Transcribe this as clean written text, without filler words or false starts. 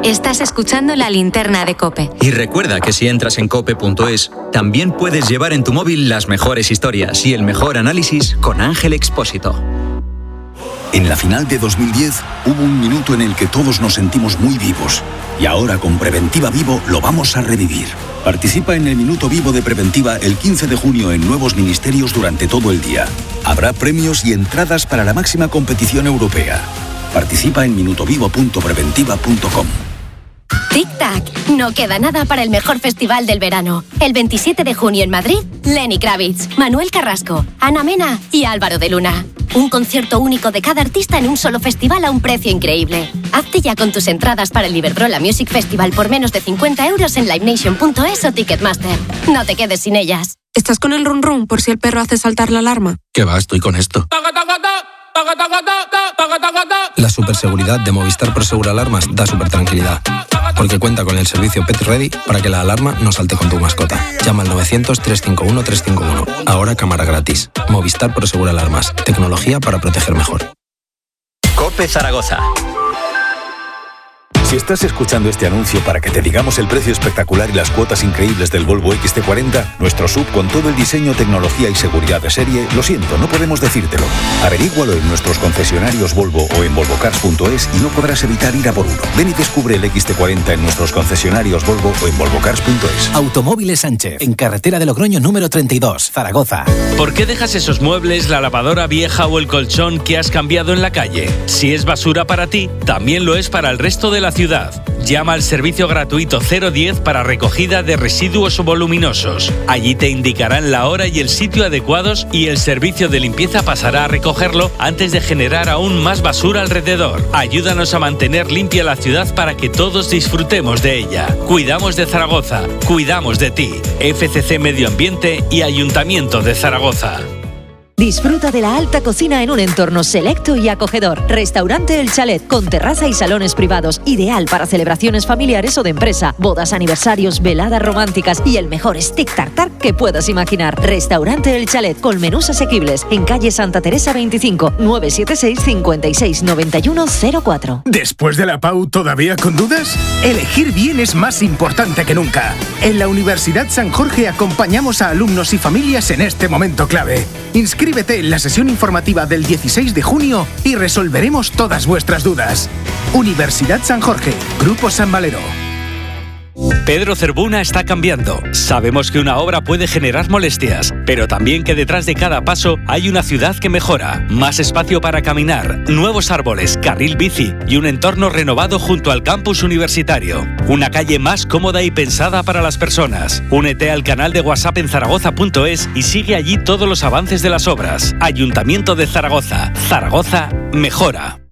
Estás escuchando La Linterna de COPE. Y recuerda que si entras en cope.es, también puedes llevar en tu móvil las mejores historias y el mejor análisis con Ángel Expósito. En la final de 2010 hubo un minuto en el que todos nos sentimos muy vivos. Y ahora con Preventiva Vivo lo vamos a revivir. Participa en el Minuto Vivo de Preventiva el 15 de junio en nuevos ministerios durante todo el día. Habrá premios y entradas para la máxima competición europea. Participa en minutovivo.preventiva.com. Tic-tac, no queda nada para el mejor festival del verano. El 27 de junio en Madrid, Lenny Kravitz, Manuel Carrasco, Ana Mena y Álvaro de Luna. Un concierto único de cada artista en un solo festival a un precio increíble. Hazte ya con tus entradas para el Iberdrola Music Festival por menos de 50 € en livenation.es o Ticketmaster. No te quedes sin ellas. ¿Estás con el run run por si el perro hace saltar la alarma? ¿Qué va? Estoy con esto. La superseguridad de Movistar Prosegur Alarmas da super tranquilidad, porque cuenta con el servicio Pet Ready para que la alarma no salte con tu mascota. Llama al 900-351-351. Ahora cámara gratis. Movistar Prosegur Alarmas. Tecnología para proteger mejor. COPE Zaragoza. Si estás escuchando este anuncio para que te digamos el precio espectacular y las cuotas increíbles del Volvo XC40, nuestro SUV con todo el diseño, tecnología y seguridad de serie, lo siento, no podemos decírtelo. Averígualo en nuestros concesionarios Volvo o en volvocars.es y no podrás evitar ir a por uno. Ven y descubre el XC40 en nuestros concesionarios Volvo o en volvocars.es. Automóviles Sánchez, en carretera de Logroño número 32, Zaragoza. ¿Por qué dejas esos muebles, la lavadora vieja o el colchón que has cambiado en la calle? Si es basura para ti, también lo es para el resto de la ciudad. Llama al servicio gratuito 010 para recogida de residuos voluminosos. Allí te indicarán la hora y el sitio adecuados y el servicio de limpieza pasará a recogerlo antes de generar aún más basura alrededor. Ayúdanos a mantener limpia la ciudad para que todos disfrutemos de ella. Cuidamos de Zaragoza, cuidamos de ti. FCC Medio Ambiente y Ayuntamiento de Zaragoza. Disfruta de la alta cocina en un entorno selecto y acogedor. Restaurante El Chalet, con terraza y salones privados, ideal para celebraciones familiares o de empresa, bodas, aniversarios, veladas románticas y el mejor stick tartar que puedas imaginar. Restaurante El Chalet, con menús asequibles, en calle Santa Teresa 25, 976 56 91 04. ¿Después de la PAU todavía con dudas? Elegir bien es más importante que nunca. En la Universidad San Jorge acompañamos a alumnos y familias en este momento clave. Inscríbete en la sesión informativa del 16 de junio y resolveremos todas vuestras dudas. Universidad San Jorge, Grupo San Valero. Pedro Zerbuna está cambiando. Sabemos que una obra puede generar molestias, pero también que detrás de cada paso hay una ciudad que mejora. Más espacio para caminar, nuevos árboles, carril bici y un entorno renovado junto al campus universitario. Una calle más cómoda y pensada para las personas. Únete al canal de WhatsApp en zaragoza.es y sigue allí todos los avances de las obras. Ayuntamiento de Zaragoza. Zaragoza mejora.